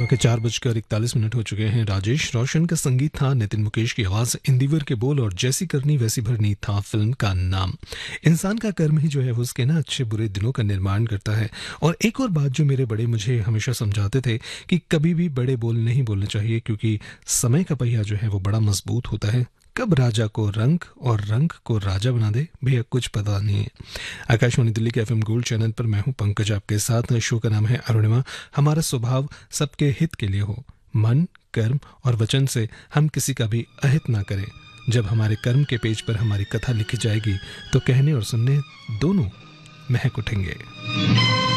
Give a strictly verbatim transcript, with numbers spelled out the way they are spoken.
के चार बजकर इकतालीस मिनट हो चुके हैं। राजेश रोशन का संगीत था, नितिन मुकेश की आवाज़, इंदिवर के बोल और जैसी करनी वैसी भरनी था फिल्म का नाम। इंसान का कर्म ही जो है वो उसके ना अच्छे बुरे दिनों का निर्माण करता है। और एक और बात जो मेरे बड़े मुझे हमेशा समझाते थे कि कभी भी बड़े बोल नहीं बोलने चाहिए, क्योंकि समय का पहिया जो है वो बड़ा मजबूत होता है। कब राजा को रंग और रंग को राजा बना दे भैया कुछ पता नहीं है। आकाशवाणी दिल्ली के एफएम गोल्ड चैनल पर मैं हूं पंकज आपके साथ। शो का नाम है अरुणिमा। हमारा स्वभाव सबके हित के लिए हो, मन कर्म और वचन से हम किसी का भी अहित ना करें। जब हमारे कर्म के पेज पर हमारी कथा लिखी जाएगी तो कहने और सुनने दोनों महक उठेंगे।